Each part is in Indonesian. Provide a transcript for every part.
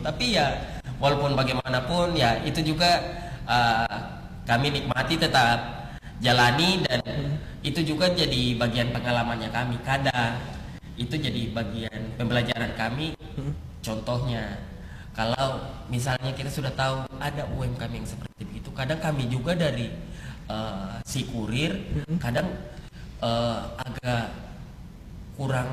Tapi ya walaupun bagaimanapun ya itu juga kami nikmati, tetap jalani, dan itu juga jadi bagian pengalamannya kami. Kadang itu jadi bagian pembelajaran kami. Contohnya, kalau misalnya kita sudah tahu ada UMKM yang seperti itu, kadang kami juga dari si kurir kadang agak kurang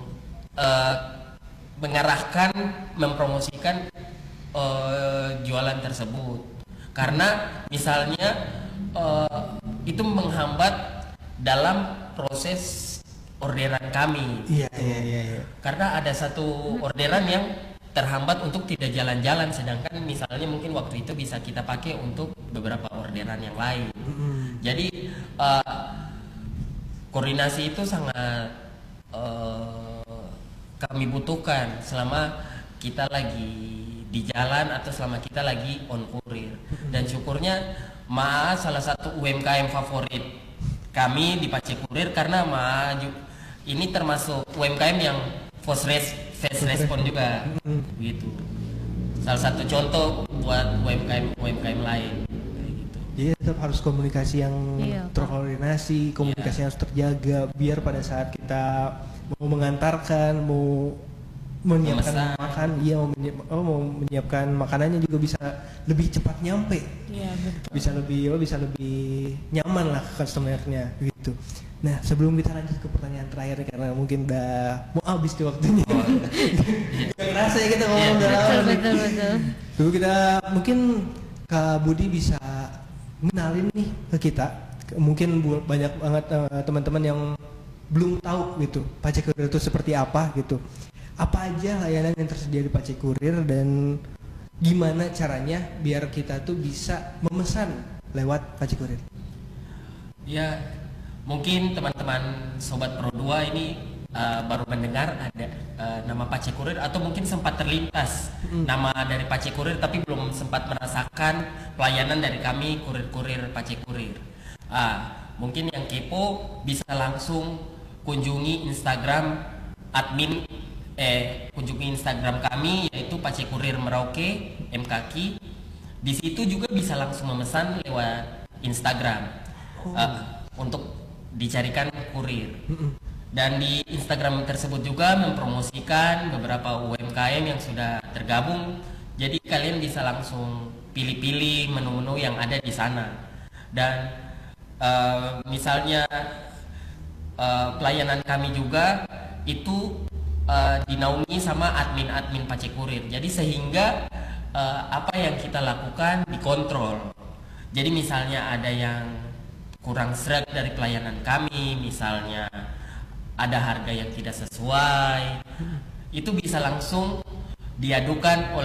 mengarahkan, mempromosikan jualan tersebut, karena misalnya itu menghambat dalam proses orderan kami. Iya. Karena ada satu orderan yang terhambat untuk tidak jalan-jalan, sedangkan misalnya mungkin waktu itu bisa kita pakai untuk beberapa orderan yang lain. Jadi koordinasi itu sangat kami butuhkan selama kita lagi di jalan atau selama kita lagi on kurir. Dan syukurnya salah satu UMKM favorit kami di Pace Kurir, karena ini termasuk UMKM yang fast respon juga gitu. Salah satu contoh buat UMKM lain gitu. Jadi tetap harus komunikasi yang terkoordinasi, komunikasi yang harus terjaga, biar pada saat kita mau mengantarkan, mau menyiapkan mau menyiapkan makanannya juga bisa lebih cepat nyampe. Iya, betul. Bisa lebih nyaman lah customernya gitu. Nah, sebelum kita lanjut ke pertanyaan terakhir, karena mungkin udah mau habis di waktunya. Gak kerasa ya kita ngomong udah lama. Betul. Dulu kita mungkin Kak Budi bisa kenalin nih ke kita. Mungkin banyak banget teman-teman yang belum tahu gitu Pace Kurir itu seperti apa gitu. Apa aja layanan yang tersedia di Pace Kurir dan gimana caranya biar kita tuh bisa memesan lewat Pace Kurir? Ya, mungkin teman-teman Sobat Pro 2 ini baru mendengar ada nama Pace Kurir, atau mungkin sempat terlintas nama dari Pace Kurir tapi belum sempat merasakan pelayanan dari kami kurir-kurir Pace Kurir. Mungkin yang kepo bisa langsung kunjungi Instagram kami, yaitu Pace Kurir Merauke MKQ. Di situ juga bisa langsung memesan lewat Instagram untuk dicarikan kurir. Dan di Instagram tersebut juga mempromosikan beberapa UMKM yang sudah tergabung. Jadi kalian bisa langsung pilih-pilih menu-menu yang ada di sana. Dan misalnya pelayanan kami juga itu dinaungi sama admin Pace Kurir. Jadi sehingga apa yang kita lakukan dikontrol. Jadi misalnya ada yang kurang sreg dari pelayanan kami, misalnya ada harga yang tidak sesuai, itu bisa langsung diadukan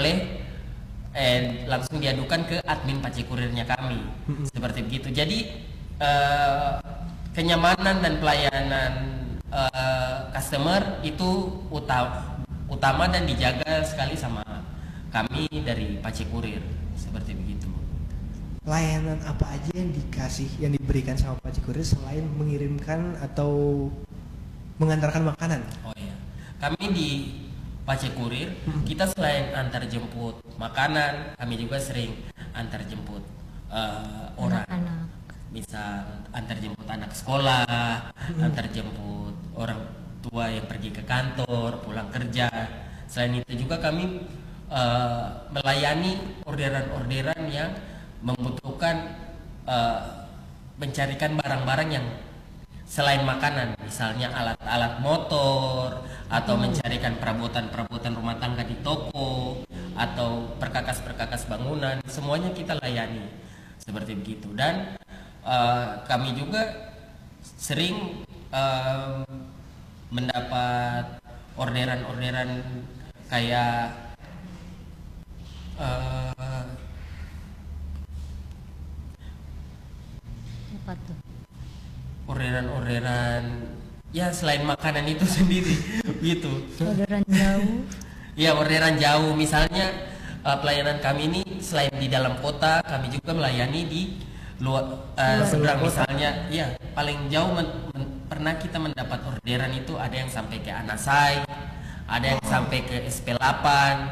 ke admin Pace Kurirnya kami. Seperti begitu. Jadi kenyamanan dan pelayanan customer itu utama dan dijaga sekali sama kami dari Pace Kurir. Seperti begitu. Layanan apa aja yang diberikan sama Pace Kurir selain mengirimkan atau mengantarkan makanan? Oh iya, kami di Pace Kurir kita selain antar jemput makanan, kami juga sering antar jemput orang. Misal antar jemput anak sekolah, antar jemput orang tua yang pergi ke kantor, pulang kerja. Selain itu juga kami melayani orderan-orderan yang membutuhkan mencarikan barang-barang yang selain makanan, misalnya alat-alat motor, atau mencarikan perabotan-perabotan rumah tangga di toko, atau perkakas-perkakas bangunan, semuanya kita layani. Seperti begitu. Dan kami juga sering mendapat orderan-orderan kayak orderan-orderan ya selain makanan itu sendiri gitu. Orderan jauh. Ya, orderan jauh, misalnya pelayanan kami ini selain di dalam kota, kami juga melayani di luar seberang. Misalnya ya paling jauh pernah kita mendapat orderan itu ada yang sampai ke Anasai, ada yang sampai ke SP8,